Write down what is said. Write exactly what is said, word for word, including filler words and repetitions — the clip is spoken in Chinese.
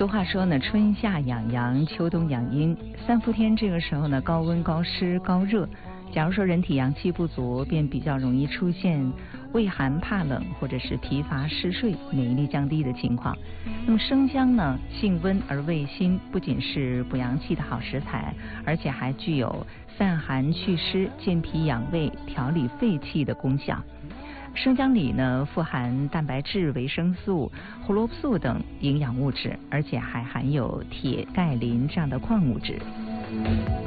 俗话说呢，春夏养阳，秋冬养阴。三伏天这个时候呢，高温、高湿、高热。假如说人体阳气不足，便比较容易出现畏寒怕冷，或者是疲乏嗜睡、免疫力降低的情况。那么生姜呢，性温而味辛，不仅是补阳气的好食材，而且还具有散寒祛湿、健脾养胃、调理肺气的功效。生姜里呢，富含蛋白质、维生素、胡萝卜素等营养物质，而且还含有铁、钙、磷这样的矿物质。